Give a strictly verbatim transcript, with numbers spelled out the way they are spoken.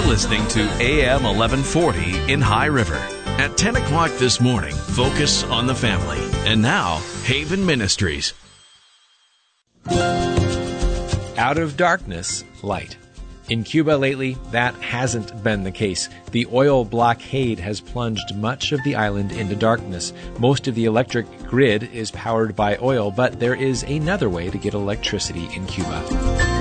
listening to A M eleven forty in High River. At ten o'clock this morning, focus on the family. And now, Haven Ministries. Out of darkness, light. In Cuba lately, that hasn't been the case. The oil blockade has plunged much of the island into darkness. Most of the electric grid is powered by oil, but there is another way to get electricity in Cuba.